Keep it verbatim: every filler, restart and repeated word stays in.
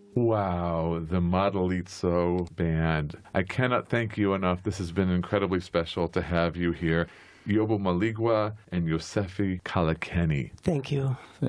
Wow, the Modalitzo Band. I cannot thank you enough. This has been incredibly special to have you here. Yobo Maligwa and Yosefi Kalakeni. Thank you.